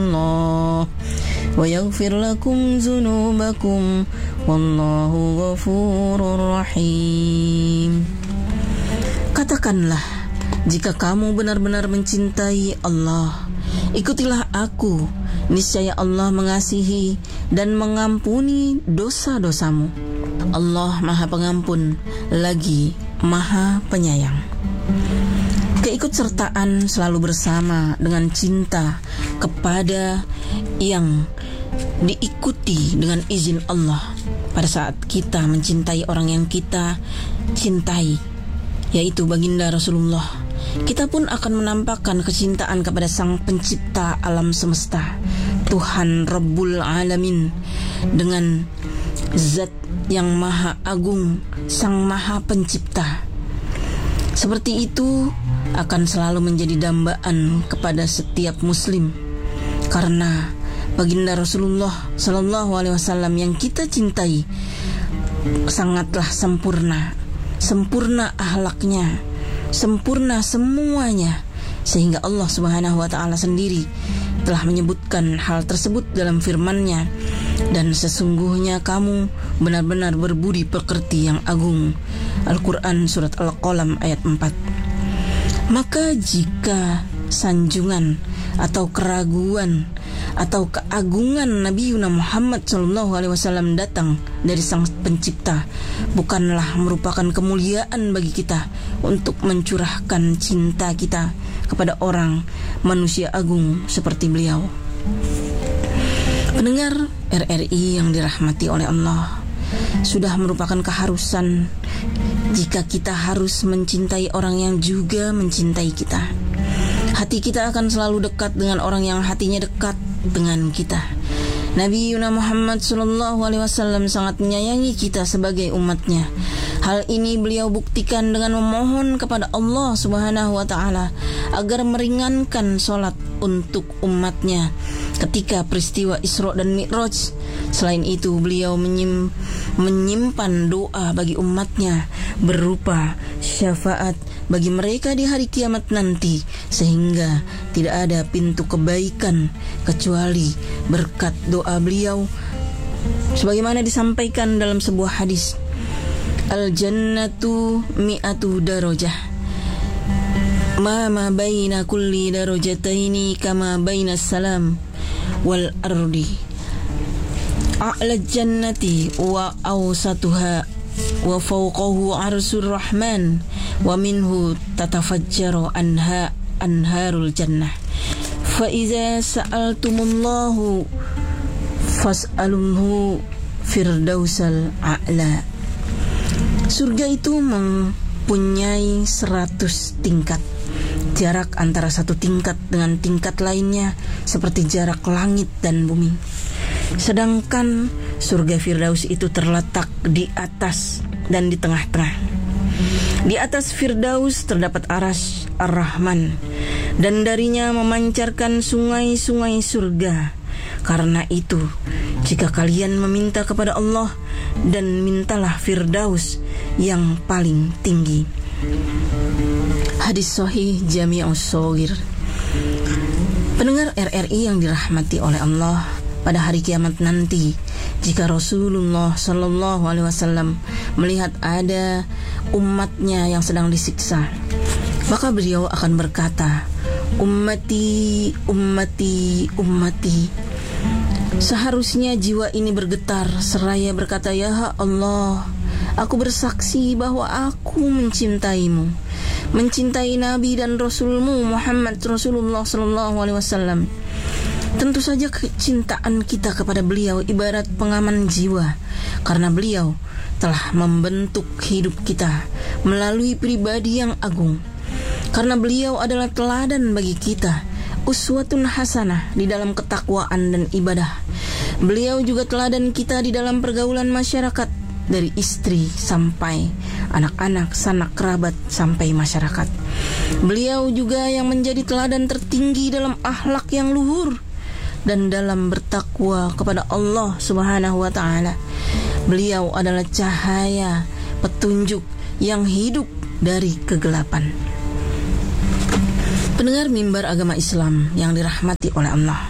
Allah wa yaghfir lakum dzunubakum wallahu ghafurur rahim. Katakanlah, jika kamu benar-benar mencintai Allah, ikutilah aku, niscaya Allah mengasihi dan mengampuni dosa-dosamu. Allah Maha Pengampun lagi Maha Penyayang. Keikutsertaan selalu bersama dengan cinta kepada yang diikuti dengan izin Allah pada saat kita mencintai orang yang kita cintai, yaitu baginda Rasulullah. Kita pun akan menampakkan kecintaan kepada Sang Pencipta alam semesta, Tuhan Rabbul Alamin, dengan Zat yang Maha Agung, Sang Maha Pencipta. Seperti itu akan selalu menjadi dambaan kepada setiap muslim, karena baginda Rasulullah Sallallahu Alaihi Wasallam yang kita cintai sangatlah sempurna akhlaknya, sempurna semuanya, sehingga Allah Subhanahu wa Ta'ala sendiri telah menyebutkan hal tersebut dalam firman-Nya, dan sesungguhnya kamu benar-benar berbudi pekerti yang agung. Al-Quran Surat Al-Qalam ayat 4. Maka jika sanjungan atau keraguan atau keagungan Nabi Muhammad SAW datang dari Sang Pencipta, bukanlah merupakan kemuliaan bagi kita untuk mencurahkan cinta kita kepada orang manusia agung seperti beliau. Pendengar RRI yang dirahmati oleh Allah, sudah merupakan keharusan jika kita harus mencintai orang yang juga mencintai kita. Hati kita akan selalu dekat dengan orang yang hatinya dekat dengan kita. Nabi Muhammad SAW sangat menyayangi kita sebagai umatnya. Hal ini beliau buktikan dengan memohon kepada Allah Subhanahu wa Ta'ala agar meringankan sholat untuk umatnya ketika peristiwa Isra dan Mi'raj. Selain itu, beliau menyimpan doa bagi umatnya berupa syafaat bagi mereka di hari kiamat nanti, sehingga tidak ada pintu kebaikan kecuali berkat doa beliau, sebagaimana disampaikan dalam sebuah hadis, al-jannatu mi'atu darajah ma baina kulli darajataini kama baina salam wal ardi a'la jannati wa awsatuha wa fawqahu arsyur rahman wa minhu tatafajjaru anharul jannah fa iza sa'altumullahu fas'alunhu firdausal a'la. Surga itu mempunyai 100 tingkat. Jarak antara satu tingkat dengan tingkat lainnya seperti jarak langit dan bumi. Sedangkan surga Firdaus itu terletak di atas dan di tengah-tengah. Di atas Firdaus terdapat Arsy Ar-Rahman, dan darinya memancarkan sungai-sungai surga. Karena itu, jika kalian meminta kepada Allah, dan mintalah Firdaus yang paling tinggi. Hadis Sahih Jami'us Shaghir. Pendengar RRI yang dirahmati oleh Allah, pada hari kiamat nanti, jika Rasulullah Sallallahu Alaihi Wasallam melihat ada umatnya yang sedang disiksa, maka beliau akan berkata, ummati, ummati, ummati. Seharusnya jiwa ini bergetar seraya berkata, ya Allah, aku bersaksi bahwa aku mencintaimu, mencintai Nabi dan Rasulmu Muhammad Rasulullah Sallallahu Alaihi Wasallam. Tentu saja kecintaan kita kepada beliau ibarat pengaman jiwa, karena beliau telah membentuk hidup kita melalui pribadi yang agung. Karena beliau adalah teladan bagi kita, uswatun hasanah di dalam ketakwaan dan ibadah. Beliau juga teladan kita di dalam pergaulan masyarakat, dari istri sampai anak-anak, sanak kerabat sampai masyarakat. Beliau juga yang menjadi teladan tertinggi dalam akhlak yang luhur dan dalam bertakwa kepada Allah Subhanahu wa Ta'ala. Beliau adalah cahaya petunjuk yang hidup dari kegelapan. Pendengar mimbar agama Islam yang dirahmati oleh Allah,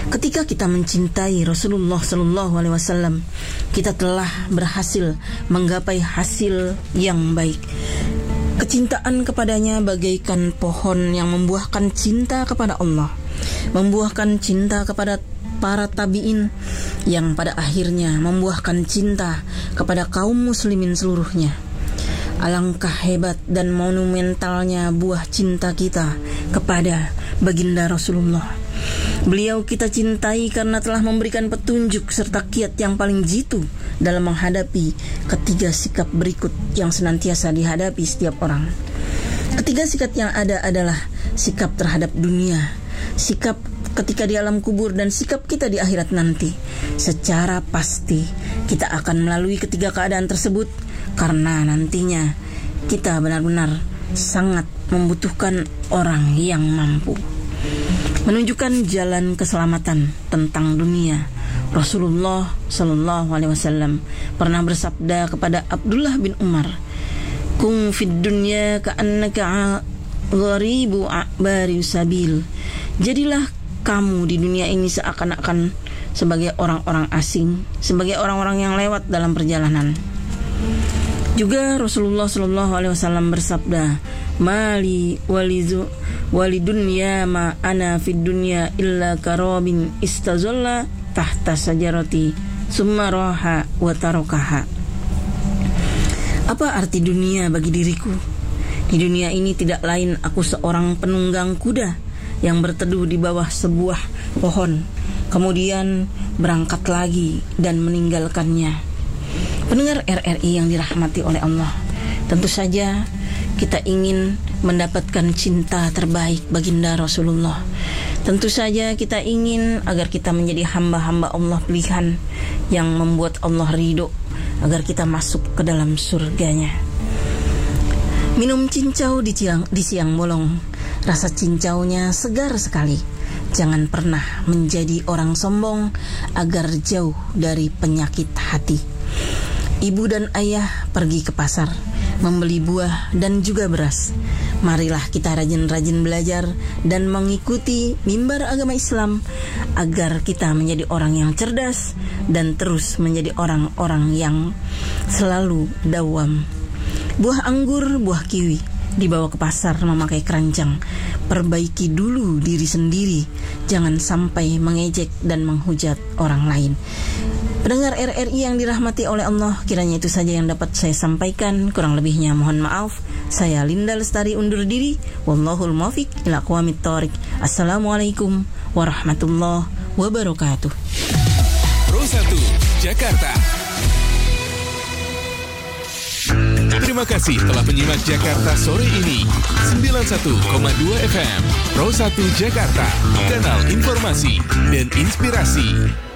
Ketika kita mencintai Rasulullah SAW, kita telah berhasil menggapai hasil yang baik. Kecintaan kepadanya bagaikan pohon yang membuahkan cinta kepada Allah, membuahkan cinta kepada para tabi'in, yang pada akhirnya membuahkan cinta kepada kaum muslimin seluruhnya. Alangkah hebat dan monumentalnya buah cinta kita kepada baginda Rasulullah. Beliau kita cintai karena telah memberikan petunjuk serta kiat yang paling jitu dalam menghadapi ketiga sikap berikut yang senantiasa dihadapi setiap orang. Ketiga sikap yang ada adalah sikap terhadap dunia, sikap ketika di alam kubur, dan sikap kita di akhirat nanti. Secara pasti kita akan melalui ketiga keadaan tersebut karena nantinya kita benar-benar sangat membutuhkan orang yang mampu menunjukkan jalan keselamatan tentang dunia. Rasulullah SAW pernah bersabda kepada Abdullah bin Umar, "Kum fid dunya ka'annaka gharibu a'bari sabil." Jadilah kamu di dunia ini seakan-akan sebagai orang-orang asing, sebagai orang-orang yang lewat dalam perjalanan. Juga Rasulullah SAW bersabda, "Mali walidunya ma ana fid dunya illa karabin istazalla tahta sajarati summa raha wa tarakaha." Apa arti dunia bagi diriku? Di dunia ini tidak lain aku seorang penunggang kuda yang berteduh di bawah sebuah pohon, kemudian berangkat lagi dan meninggalkannya. Pendengar RRI yang dirahmati oleh Allah, tentu saja kita ingin mendapatkan cinta terbaik baginda Rasulullah. Tentu saja kita ingin agar kita menjadi hamba-hamba Allah pilihan yang membuat Allah ridho, agar kita masuk ke dalam surganya. Minum cincau di siang bolong, rasa cincaunya segar sekali. Jangan pernah menjadi orang sombong agar jauh dari penyakit hati. Ibu dan ayah pergi ke pasar membeli buah dan juga beras. Marilah kita rajin-rajin belajar dan mengikuti mimbar agama Islam agar kita menjadi orang yang cerdas dan terus menjadi orang-orang yang selalu dawam. Buah anggur, buah kiwi dibawa ke pasar memakai keranjang. Perbaiki dulu diri sendiri, jangan sampai mengejek dan menghujat orang lain. Pendengar RRI yang dirahmati oleh Allah, kiranya itu saja yang dapat saya sampaikan. Kurang lebihnya mohon maaf. Saya Linda Lestari undur diri. Wallahul muwaffiq ila aqwamit thoriq. Assalamualaikum warahmatullahi wabarakatuh. Pro 1 Jakarta. Terima kasih telah menyimak Jakarta sore ini. 91,2 FM Pro 1 Jakarta, kanal informasi dan inspirasi.